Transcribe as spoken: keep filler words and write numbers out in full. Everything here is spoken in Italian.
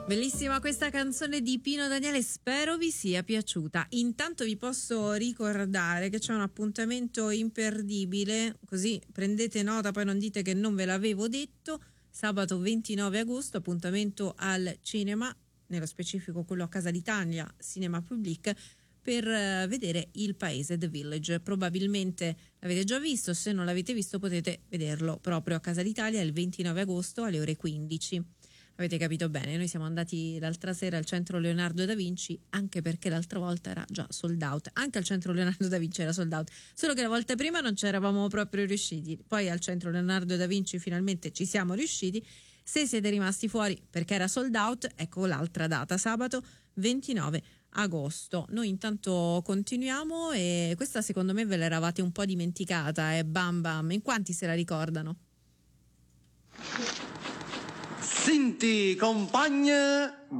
Bellissima questa canzone di Pino Daniele, spero vi sia piaciuta. Intanto vi posso ricordare che c'è un appuntamento imperdibile, così prendete nota, poi non dite che non ve l'avevo detto. Sabato ventinove agosto, appuntamento al cinema, nello specifico quello a Casa d'Italia, Cinema Public, per vedere Il Paese, The Village. Probabilmente l'avete già visto, se non l'avete visto potete vederlo proprio a Casa d'Italia il ventinove agosto alle ore quindici. Avete capito bene, noi siamo andati l'altra sera al centro Leonardo da Vinci, anche perché l'altra volta era già sold out. Anche al centro Leonardo da Vinci era sold out, solo che la volta prima non ci eravamo proprio riusciti. Poi al centro Leonardo da Vinci finalmente ci siamo riusciti. Se siete rimasti fuori perché era sold out, ecco l'altra data, sabato ventinove agosto. Noi intanto continuiamo, e questa secondo me ve l'eravate un po' dimenticata, è Bam Bam. In quanti se la ricordano? Senti, compagna,